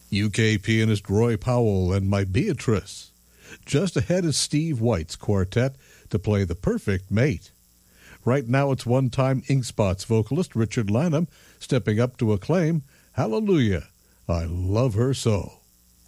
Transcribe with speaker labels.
Speaker 1: UK pianist Roy Powell and My Beatrice. Just ahead is Steve White's quartet to play The Perfect Mate. Right now it's one-time Ink Spots vocalist Richard Lanham stepping up to acclaim Hallelujah, I Love Her So.